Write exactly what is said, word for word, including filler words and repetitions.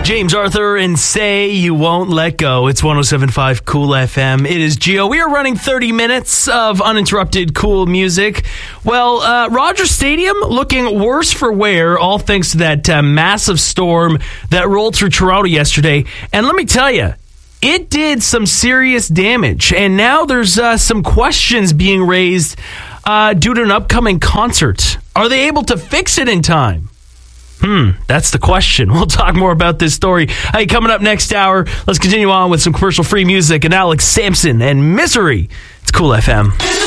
James Arthur and Say You Won't Let Go. It's one oh seven point five Cool F M. It is Gio. We are running thirty minutes of uninterrupted cool music. Well, uh, Rogers Stadium looking worse for wear, all thanks to that uh, massive storm that rolled through Toronto yesterday. And let me tell you, it did some serious damage. And now there's uh, some questions being raised uh, due to an upcoming concert. Are they able to fix it in time? Hmm, that's the question. We'll talk more about this story. Hey, coming up next hour, let's continue on with some commercial-free music and Alex Sampson and Misery. It's Cool F M.